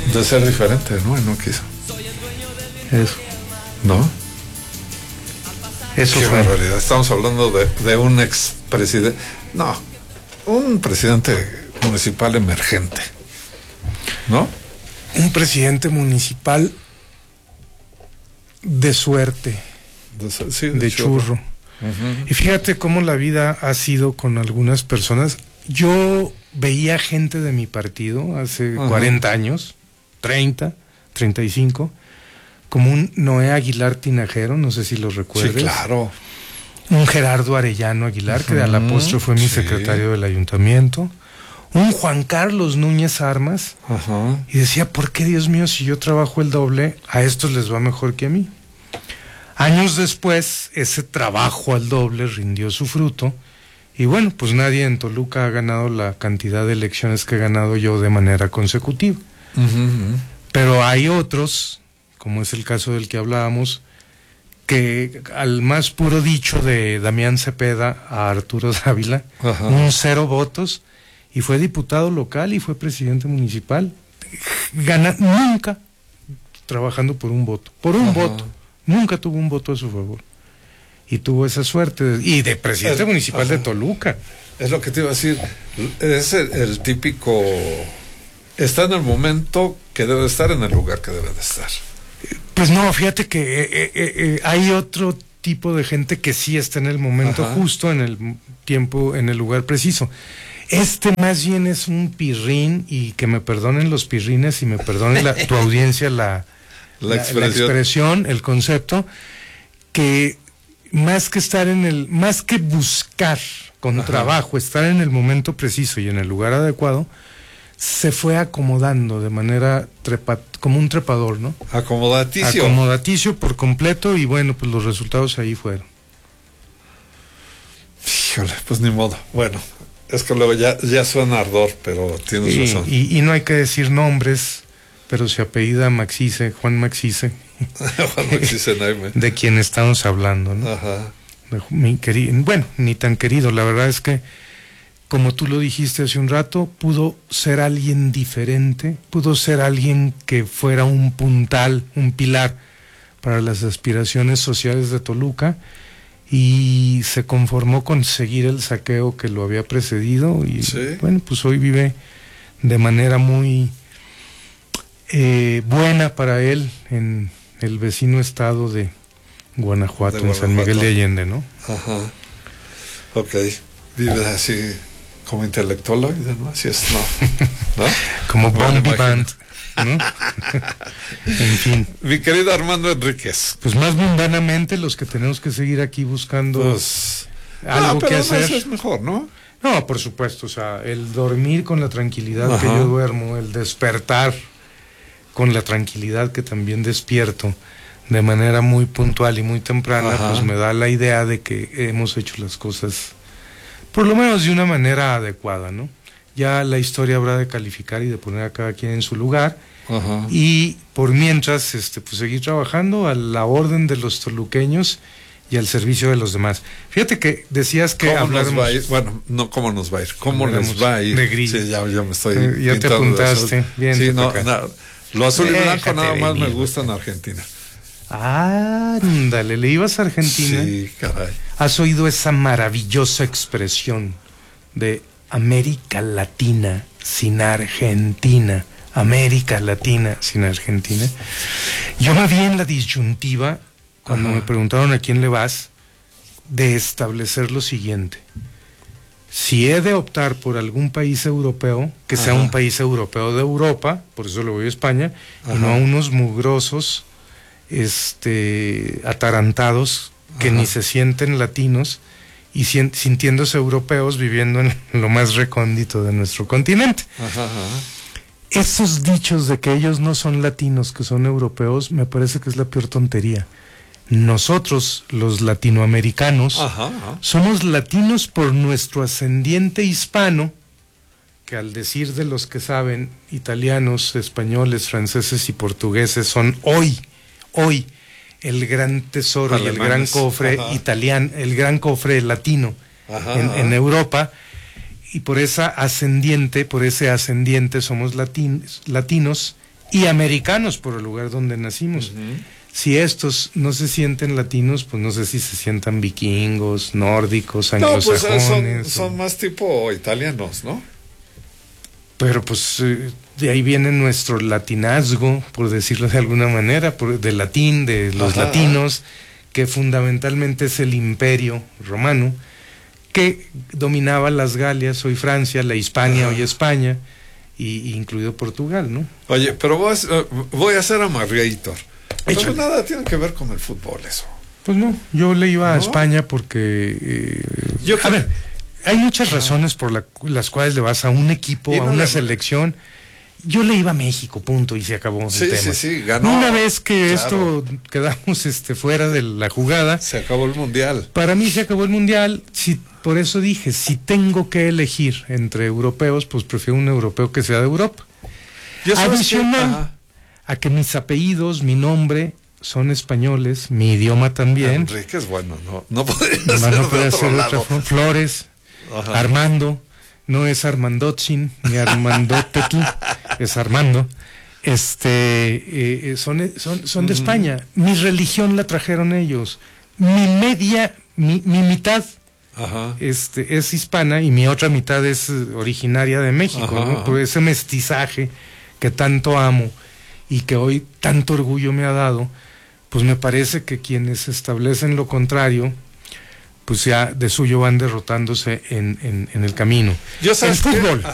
De ser diferente, ¿no? Y no quiso. Eso. ¿No? Eso Qué fue. barbaridad. Estamos hablando de un expresidente. No, un presidente municipal emergente. ¿No? Un presidente municipal de suerte, Sí, de churro. Uh-huh. Y fíjate cómo la vida ha sido con algunas personas. Yo veía gente de mi partido hace 40 años, 30, 35, como un Noé Aguilar Tinajero, no sé si lo recuerdas. Sí, claro. Un Gerardo Arellano Aguilar, que a la postre fue mi secretario del ayuntamiento. Un Juan Carlos Núñez Armas. Y decía, ¿por qué, Dios mío, si yo trabajo el doble, a estos les va mejor que a mí? Años después, ese trabajo al doble rindió su fruto. Y bueno, pues nadie en Toluca ha ganado la cantidad de elecciones que he ganado yo de manera consecutiva. Pero hay otros, como es el caso del que hablábamos, que al más puro dicho de Damián Cepeda a Arturo Dávila, un 0 votos, y fue diputado local y fue presidente municipal, nunca trabajando por un voto, nunca tuvo un voto a su favor, y tuvo esa suerte, y de presidente municipal de Toluca. Es lo que te iba a decir, es el típico, está en el momento que debe estar, en el lugar que debe de estar. Pues no, fíjate que hay otro tipo de gente que sí está en el momento justo, en el tiempo, en el lugar preciso. Este más bien es un pirrín, y que me perdonen los pirrines y me perdone tu audiencia la expresión, el concepto, que más que buscar con trabajo, estar en el momento preciso y en el lugar adecuado, se fue acomodando de manera como un trepador, ¿no? Acomodaticio por completo, y bueno, pues los resultados ahí fueron. Híjole, pues ni modo. Bueno, es que luego ya suena ardor, pero tienes razón. Y no hay que decir nombres, pero se apellida Maxice, Juan Maxice. Juan Maxice Naime. De quien estamos hablando, ¿no? Mi querido, bueno, ni tan querido, la verdad es que, como tú lo dijiste hace un rato, pudo ser alguien diferente, pudo ser alguien que fuera un puntal, un pilar para las aspiraciones sociales de Toluca, y se conformó con seguir el saqueo que lo había precedido, y bueno, pues hoy vive de manera muy buena para él en el vecino estado de Guanajuato, en San Miguel de Allende, ¿no? Ok, vive así como intelectualoide, ¿no? Así es, ¿no? Como Bondi Band, ¿no? En fin. Mi querido Armando Enríquez. Pues más mundanamente, los que tenemos que seguir aquí buscando algo que hacer. Eso es mejor, ¿no? No, por supuesto, o sea, el dormir con la tranquilidad que yo duermo, el despertar con la tranquilidad que también despierto, de manera muy puntual y muy temprana, pues me da la idea de que hemos hecho las cosas por lo menos de una manera adecuada, ¿no? Ya la historia habrá de calificar y de poner a cada quien en su lugar, y por mientras pues seguir trabajando a la orden de los toluqueños y al servicio de los demás. Fíjate que decías que ¿cómo nos va a ir? Bueno, no cómo nos va a ir, cómo les va a ir. De gris. Sí, ya me estoy ya te apuntaste. Bien, sí, no, lo azul y blanco nada más me gusta en Argentina. Ándale, ¿le ibas a Argentina? Sí, caray. ¿Has oído esa maravillosa expresión de América Latina sin Argentina? América Latina sin Argentina. Yo me vi en la disyuntiva, cuando me preguntaron a quién le vas, de establecer lo siguiente: si he de optar por algún país europeo, que sea un país europeo de Europa, por eso le voy a España, y no a unos mugrosos atarantados que ni se sienten latinos y sintiéndose europeos, viviendo en lo más recóndito de nuestro continente. Esos dichos de que ellos no son latinos, que son europeos, me parece que es la peor tontería. Nosotros, los latinoamericanos, somos latinos por nuestro ascendiente hispano, que al decir de los que saben, italianos, españoles, franceses y portugueses, son hoy el gran tesoro, alemanes, y el gran cofre italiano, el gran cofre latino en Europa, y por ese ascendiente somos latinos, y americanos por el lugar donde nacimos. Si estos no se sienten latinos, pues no sé si se sientan vikingos, nórdicos, anglosajones. Pues son más tipo italianos, ¿no? Pero pues de ahí viene nuestro latinazgo, por decirlo de alguna manera, del latín, de los latinos, que fundamentalmente es el imperio romano, que dominaba las Galias, hoy Francia, la Hispania, hoy España, y incluido Portugal, ¿no? Oye, pero voy a hacer amargator. Pero nada tiene que ver con el fútbol eso. Pues no, yo le iba a España porque... a ver, hay muchas razones por las cuales le vas a un equipo, a una selección. Yo le iba a México, punto, y se acabó el tema. Sí, ganó. Una vez que esto quedamos fuera de la jugada... Se acabó el Mundial. Para mí se acabó el Mundial. Por eso dije, si tengo que elegir entre europeos, pues prefiero un europeo que sea de Europa. Adicional a que mis apellidos, mi nombre, son españoles, mi idioma también. Enrique es bueno, no puede ser de otra forma. Flores, Armando, no es Armandotzin ni Armandoteki, es Armando. Son de España. Mi religión la trajeron ellos. Mi mitad es hispana y mi otra mitad es originaria de México, ¿no? Por ese mestizaje que tanto amo y que hoy tanto orgullo me ha dado, pues me parece que quienes establecen lo contrario, pues ya de suyo van derrotándose en el camino. El fútbol.